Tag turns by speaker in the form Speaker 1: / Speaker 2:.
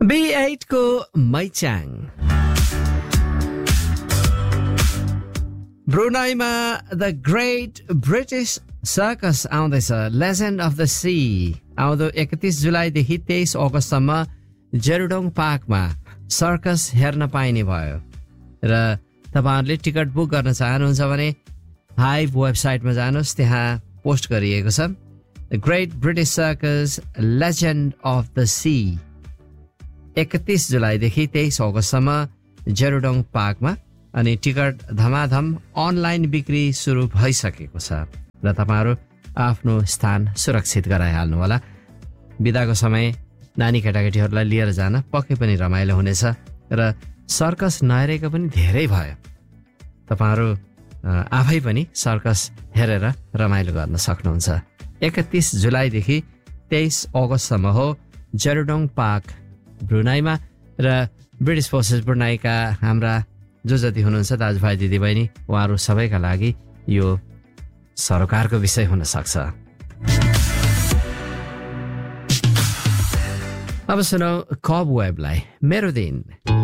Speaker 1: B8 को मैचाङ ब्रुनाईमा the great British circus आउँदैछ legend of the C आउँदो 31 जुलाईदेखि 23 अगस्तसम्म जेरुडोङ पार्कमा सर्कस हेर्न पाइने भयो र तपाईहरुले टिकट बुक गर्न चाहनुहुन्छ भने हाइभ वेबसाइटमा जानुहोस् त्यहाँ पोस्ट गरिएको छ the great British circus legend of the C 31 जुलाईदेखि 23 अगस्तसम्म जेरुडोङ पार्कमा अनि टिकट धमाधम अनलाइन बिक्री सुरु भइसकेको छ र तपाईहरु आफ्नो स्थान सुरक्षित गराइहाल्नु होला बिदाको समय नानी केटाकेटीहरूलाई लिएर जान पक्कै पनि रमाइलो हुनेछ र सर्कस नहेरेको पनि धेरै भयो तपाईहरु आफै पनि सर्कस हेरेर रमाइलो गर्न सक्नुहुन्छ 31 जुलाईदेखि 23 अगस्तसम्म हो जेरुडोङ पार्क ब्रुनाईमा र ब्रिटिश फोर्सेस ब्रुनाईका हाम्रा जो जति हुनुहुन्छ दाजुभाइ दिदीबहिनी उहाँहरू सबैका लागि यो सरोकारको विषय हुन सक्छ अब सुनौ कब वेबलाई मेरो दिन